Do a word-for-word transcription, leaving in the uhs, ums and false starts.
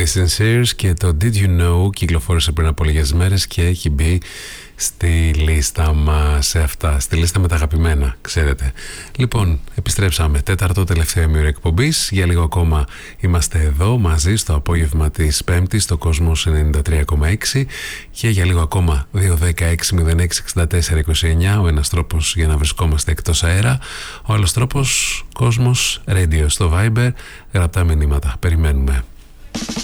Sincere και το Did You Know κυκλοφόρησε πριν από λίγες μέρες και έχει μπει στη λίστα μας, σε αυτά, στη λίστα με τα αγαπημένα, ξέρετε. Λοιπόν, επιστρέψαμε, τέταρτο τελευταίο ημίωρο εκπομπής. Για λίγο ακόμα είμαστε εδώ μαζί στο απόγευμα της Πέμπτης στο Κόσμος ενενήντα τρία κόμμα έξι και για λίγο ακόμα δύο δέκα έξι μηδέν έξι εξήντα τέσσερα είκοσι εννιά, ο ένας τρόπος για να βρισκόμαστε εκτός αέρα, ο άλλος τρόπος Κόσμος Radio στο Viber, γραπτά μηνύματα. Περιμένουμε.